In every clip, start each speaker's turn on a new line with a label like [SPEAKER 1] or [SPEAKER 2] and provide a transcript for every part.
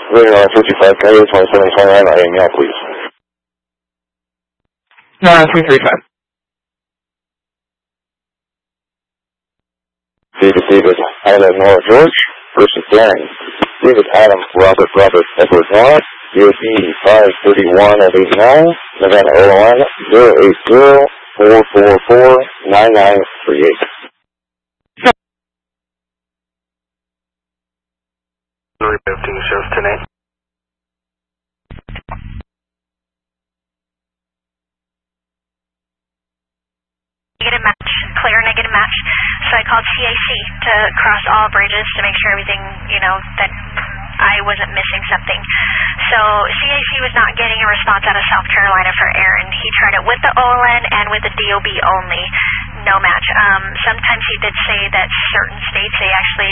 [SPEAKER 1] Radar 55, can I get 2729 on AM now, please?
[SPEAKER 2] No, 335.
[SPEAKER 1] David, Adam, Nora, George, versus Darren. David, Adam, Robert, Edward, Nora, DOB 531 at 89, Nevada, OLN 080-444-9938.
[SPEAKER 3] 315 shows tonight.
[SPEAKER 4] Negative match, clear negative match. So I called CAC to cross all bridges to make sure everything, that I wasn't missing something. So CAC was not getting a response out of South Carolina for Aaron. He tried it with the OLN and with the DOB only. No match. Sometimes he did say that certain states, they actually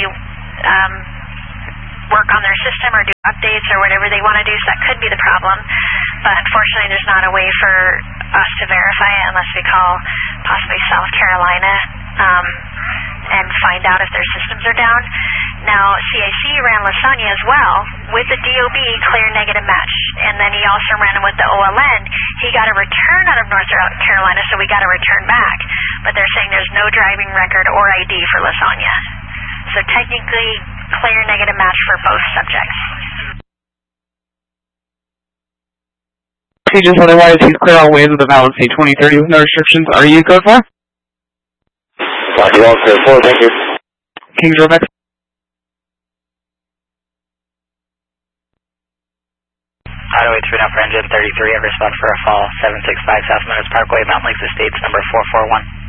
[SPEAKER 4] work on their system or do updates or whatever they want to do, so that could be the problem. But unfortunately, there's not a way for us to verify it unless we call possibly South Carolina and find out if their systems are down. Now, CAC ran Lasagna as well with the DOB clear negative match, and then he also ran it with the OLN. He got a return out of North Carolina, so we got a return back. But they're saying there's no driving record or ID for Lasagna. So technically, clear negative match for both subjects.
[SPEAKER 2] He just otherwise he's clear all ways with a valid C2030 with no restrictions. Are you code 4?
[SPEAKER 1] Roger, all clear 4, thank you.
[SPEAKER 2] Kings Road next.
[SPEAKER 5] Auto 83 now for engine 33 at response for a fall 765 South Meadows Parkway, Mountain Lakes Estates, number 441.